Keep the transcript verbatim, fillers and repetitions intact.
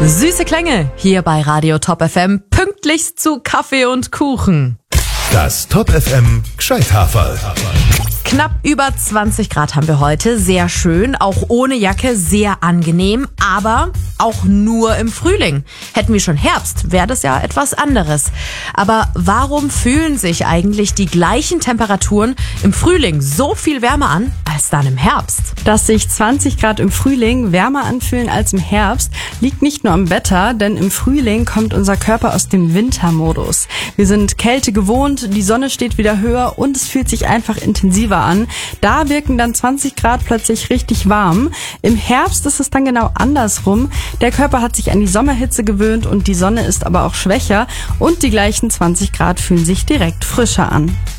Süße Klänge hier bei Radio Top F M, pünktlichst zu Kaffee und Kuchen. Das Top F M Gscheithaferl. Knapp über zwanzig Grad haben wir heute, sehr schön, auch ohne Jacke, sehr angenehm, aber auch nur im Frühling. Hätten wir schon Herbst, wäre das ja etwas anderes. Aber warum fühlen sich eigentlich die gleichen Temperaturen im Frühling so viel wärmer an als dann im Herbst? Dass sich zwanzig Grad im Frühling wärmer anfühlen als im Herbst, liegt nicht nur am Wetter, denn im Frühling kommt unser Körper aus dem Wintermodus. Wir sind Kälte gewohnt, die Sonne steht wieder höher und es fühlt sich einfach intensiver an. Da wirken dann zwanzig Grad plötzlich richtig warm. Im Herbst ist es dann genau andersrum. Der Körper hat sich an die Sommerhitze gewöhnt und die Sonne ist aber auch schwächer und die gleichen zwanzig Grad fühlen sich direkt frischer an.